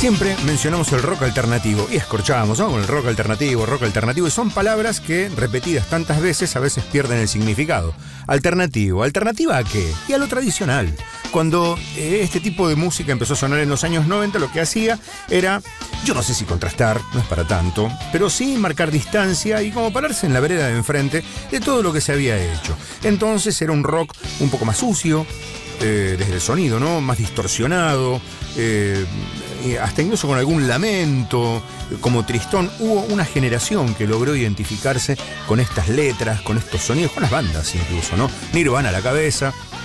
Siempre mencionamos el rock alternativo y escorchábamos, ¿no? Con el rock alternativo, y son palabras que, repetidas tantas veces, a veces pierden el significado. Alternativo, ¿alternativa a qué? Y a lo tradicional. Cuando este tipo de música empezó a sonar en los años 90, lo que hacía era, yo no sé si contrastar, no es para tanto, pero sí marcar distancia y como pararse en la vereda de enfrente de todo lo que se había hecho. Entonces era un rock un poco más sucio, desde el sonido, ¿no? Más distorsionado, hasta incluso con algún lamento, como tristón. Hubo una generación que logró identificarse con estas letras, con estos sonidos, con las bandas incluso, ¿no? Nirvana a la cabeza,